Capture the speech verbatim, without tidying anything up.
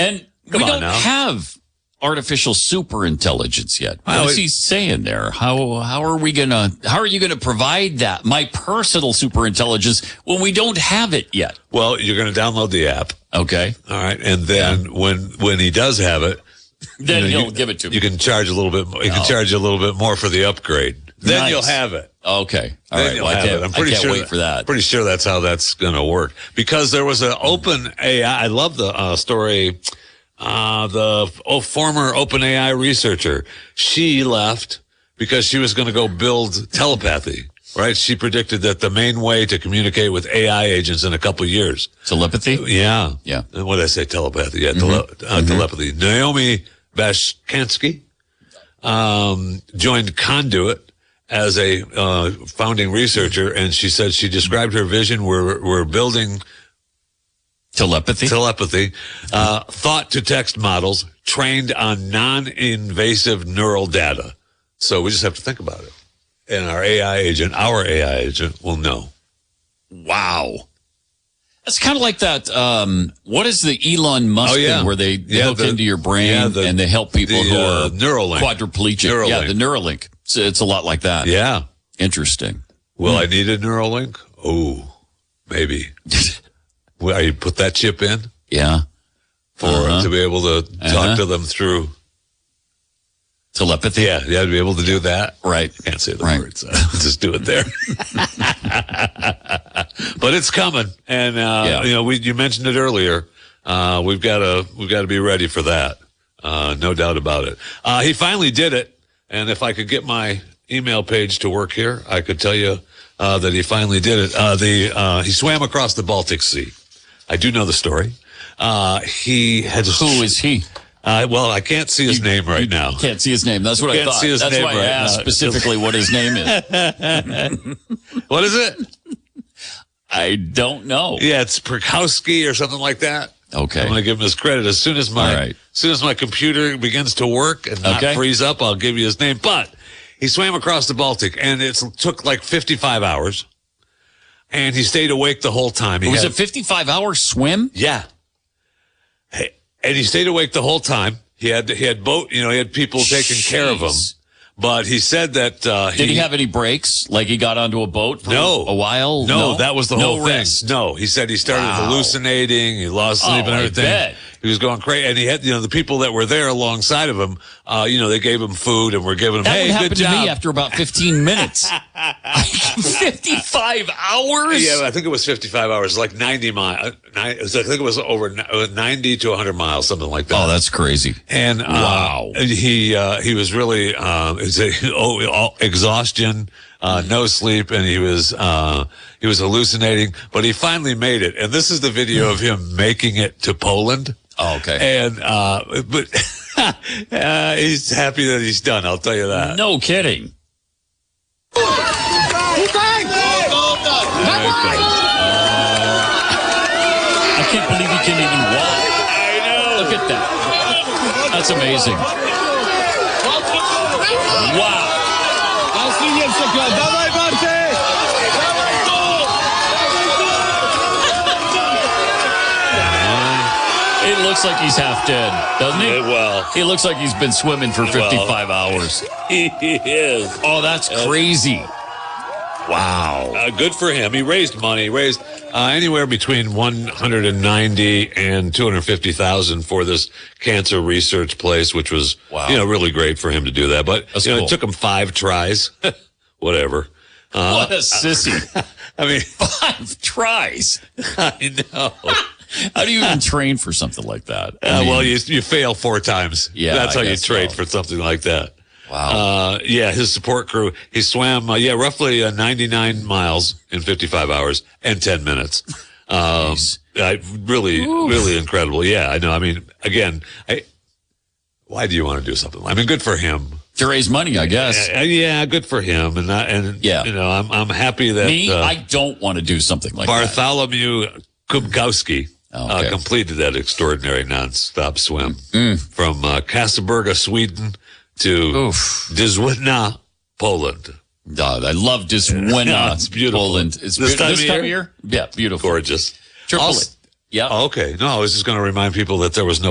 And Come we on don't now. have artificial super intelligence yet. What Well, is it- he saying there? How how are we gonna how are you gonna provide that? My personal super intelligence when we don't have it yet. Well, you're going to download the app. Okay. All right. And then yeah. when when he does have it, then you know, he'll you, give it to me. You can charge a little bit more. You can oh. charge a little bit more for the upgrade. Then nice. you'll have it. Okay. All then right. You'll well, have I can't, it. I'm pretty I can't sure wait that, for that. Pretty sure that's how that's going to work. Because there was an open A I. I love the uh, story. Uh, the oh, former OpenAI researcher, she left because she was going to go build telepathy, right? She predicted that the main way to communicate with A I agents in a couple of years. Telepathy? Yeah. Yeah. And what did I say? Telepathy. Yeah, mm-hmm. tele- uh, mm-hmm. telepathy. Naomi Bashkansky um, joined Conduit as a uh, founding researcher, and she said she described her vision. We're, we're building Telepathy? Telepathy. Uh, thought-to-text models trained on non-invasive neural data. So we just have to think about it. And our A I agent, our A I agent, will know. Wow. That's kind of like that, um, what is the Elon Musk oh, yeah. thing where they yeah, hook the, into your brain yeah, the, and they help people the, who uh, are Neuralink. quadriplegic? Neuralink. Yeah, the Neuralink. It's, it's a lot like that. Yeah. Interesting. Will hmm. I need a Neuralink? Oh, maybe. Will I put that chip in? Yeah. For uh-huh. to be able to talk uh-huh. to them through telepathy? Yeah, yeah, to be able to do that. Right. Can't say the right. words. Just do it there. But it's coming. And, uh, yeah. you know, we, you mentioned it earlier. Uh, we've got to, we've got to be ready for that. Uh, no doubt about it. Uh, he finally did it. And if I could get my email page to work here, I could tell you, uh, that he finally did it. Uh, the, uh, he swam across the Baltic Sea. I do know the story. Uh, he had. Who is he? Uh, well, I can't see his you, name right now. Can't see his name. That's what can't I thought. See his That's name why right I asked now. specifically what his name is. What is it? I don't know. Yeah, it's Perkowski or something like that. Okay. I'm going to give him his credit. As soon as my, right. as soon as my computer begins to work and not okay. freeze up, I'll give you his name. But he swam across the Baltic, and it took like fifty-five hours. And he stayed awake the whole time. He was had, it fifty-five hour swim? Yeah. Hey, and he stayed awake the whole time. He had he had boat, you know, he had people taking Jeez. care of him. But he said that uh, did he, he have any breaks? Like he got onto a boat for no, a while? No, no, that was the no whole rest. thing. No, he said he started wow. hallucinating. He lost sleep oh, and everything. I bet. He was going crazy, and he had, you know, the people that were there alongside of him. Uh, you know, they gave him food and were giving him. That Hey, would happen good to job. me after about fifteen minutes. Fifty-five hours. Yeah, I think it was fifty-five hours, like ninety miles. I think it was over ninety to one hundred miles, something like that. Oh, that's crazy. And uh, wow, he uh, he was really uh, oh, exhaustion, uh, no sleep, and he was uh, he was hallucinating. But he finally made it, and this is the video of him making it to Poland. Oh, okay. And uh, but uh, he's happy that he's done. I'll tell you that. No kidding. I can't believe he can even walk. I know. Look at that. That's amazing. Wow. It looks like he's half dead, doesn't he? Well, he looks like he's been swimming for fifty-five well, hours. He is. Oh, that's crazy. Wow. Uh, good for him. He raised money. He raised uh, anywhere between one hundred ninety and two hundred fifty thousand for this cancer research place, which was, wow. you know, really great for him to do that. But That's you know, cool. it took him five tries. Whatever. Uh, what a sissy. I mean, five tries. I know. How do you even train for something like that? I Uh, mean, well, you you fail four times. Yeah, that's I how you guess train so. for something like that. Wow. Uh, yeah, his support crew. He swam, uh, yeah, roughly uh, ninety-nine miles in fifty-five hours and ten minutes. Um, I, really, Oof. really incredible. Yeah, I know. I mean, again, I, why do you want to do something? I mean, good for him. To raise money, I guess. Uh, yeah, good for him. And I, and yeah, you know, I'm I'm happy that me. Uh, I don't want to do something like Bartholomew Kubkowski. Okay. Uh, completed that extraordinary nonstop swim Mm. from uh, Kasaberga, Sweden, to Dizwitna, Poland. Uh, I love Dizwitna, yeah, it's beautiful. Poland. It's this be- time, this of, time year? of year? Yeah, beautiful. Gorgeous. Triple Also, it. Yeah. Okay. No, I was just going to remind people that there was no